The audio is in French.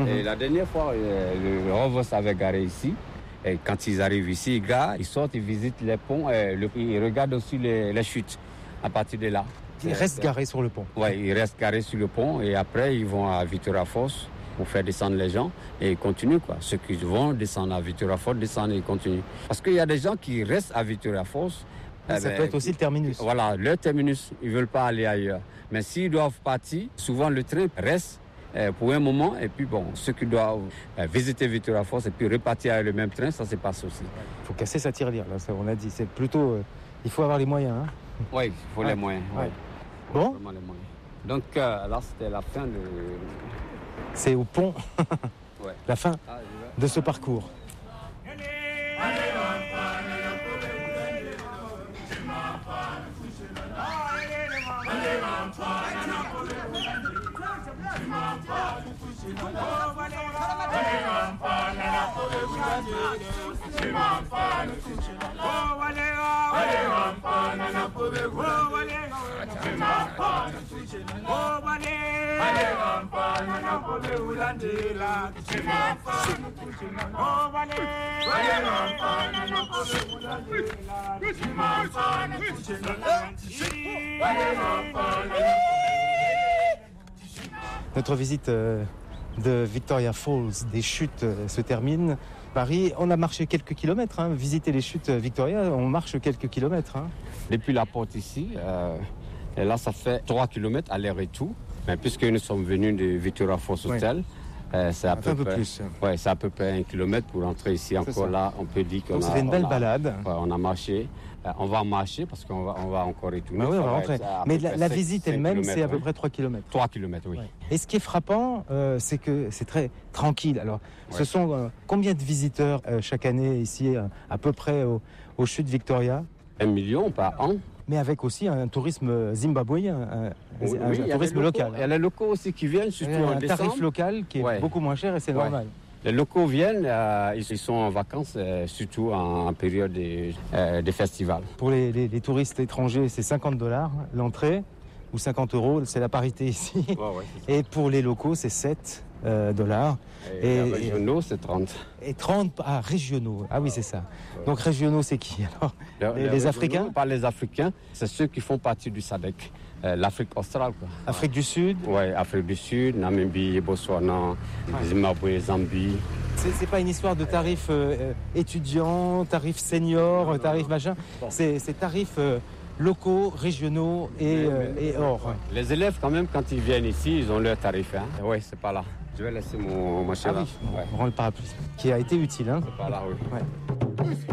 Et la dernière fois, le Rovos avait garé ici. Et quand ils arrivent ici, ils sortent, ils visitent les ponts, ils regardent aussi les chutes à partir de là. Ils restent garés sur le pont. Oui, ils restent garés sur le pont et après ils vont à Victoria Falls pour faire descendre les gens et ils continuent quoi. Ceux qui vont descendre à Victoria Falls descendent et ils continuent. Parce qu'il y a des gens qui restent à Victoria Falls. Ça peut être aussi le terminus. Voilà, le terminus, ils ne veulent pas aller ailleurs. Mais s'ils doivent partir, souvent le train reste pour un moment et puis bon, ceux qui doivent visiter Victoria Falls et puis repartir avec le même train, ça c'est pas souci. Il faut casser sa tirelire, là, ça on a dit. C'est plutôt, il faut avoir les moyens. Hein. Oui, il faut les moyens. Ouais. Bon. Donc là, c'était la fin de... C'est au pont, la fin de ce parcours. Notre visite de Victoria Falls, des chutes, se termine. Paris, on a marché quelques kilomètres. Hein. Visiter les chutes Victoria, on marche quelques kilomètres. Hein. Depuis la porte ici, et là, ça fait 3 kilomètres aller-retour. Mais puisque nous sommes venus de Victoria Falls Hotel, c'est à peu près, plus. Ouais, c'est à peu près 1 kilomètre pour rentrer ici. Encore là, on peut dire qu'on a fait une belle balade. On a marché. On va marcher parce qu'on va encore retourner. Oui, on va rentrer. Mais la visite elle-même, c'est à peu près 3 km. 3 km, oui. Ouais. Et ce qui est frappant, c'est que c'est très tranquille. Alors, ce sont combien de visiteurs chaque année ici, à peu près aux chutes Victoria ? 1 million par an. Mais avec aussi un tourisme zimbabwéen, un tourisme local. Il y a les locaux aussi qui viennent, surtout en décembre. Un tarif local qui est beaucoup moins cher et c'est normal. Les locaux viennent, ils sont en vacances, surtout en période des festivals. Pour les touristes étrangers, c'est $50 l'entrée, ou 50 €, c'est la parité ici. Et pour les locaux, c'est $7. Et régionaux, c'est 30. Et 30 régionaux. Ah oui, c'est ça. Donc régionaux, c'est qui alors les Africains ? Pas les Africains, c'est ceux qui font partie du SADC. L'Afrique australe. Quoi. Afrique du Sud ? Oui, Afrique du Sud, Namibie, Botswana, Zimbabwe, Zambie. C'est pas une histoire de tarifs étudiants, tarifs seniors, tarifs machin. C'est tarifs locaux, régionaux et hors. Les élèves, quand même, quand ils viennent ici, ils ont leur tarif. Hein. Oui, c'est pas là. Je vais laisser mon machin là. On rend le parapluie, qui a été utile. Hein. C'est pas là, oui. Ouais.